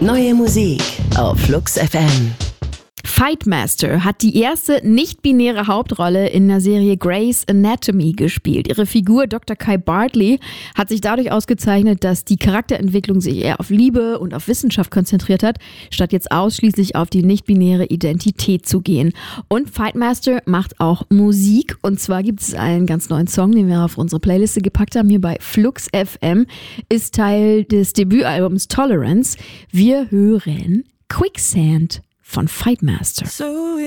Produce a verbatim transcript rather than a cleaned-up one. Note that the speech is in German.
Neue Musik auf Flux F M. Fightmaster hat die erste nicht-binäre Hauptrolle in der Serie Grey's Anatomy gespielt. Ihre Figur Doktor Kai Bartley hat sich dadurch ausgezeichnet, dass die Charakterentwicklung sich eher auf Liebe und auf Wissenschaft konzentriert hat, statt jetzt ausschließlich auf die nicht-binäre Identität zu gehen. Und Fightmaster macht auch Musik, und zwar gibt es einen ganz neuen Song, den wir auf unsere Playliste gepackt haben, hier bei Flux F M, ist Teil des Debütalbums Tolerance. Wir hören Quicksand von Fightmaster. So